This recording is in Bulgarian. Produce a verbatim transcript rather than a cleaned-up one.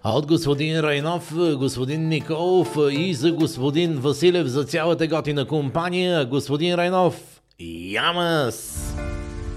от господин Райнов, господин Николов и за господин Василев, за цялата готина компания. Господин Райнов, ямас!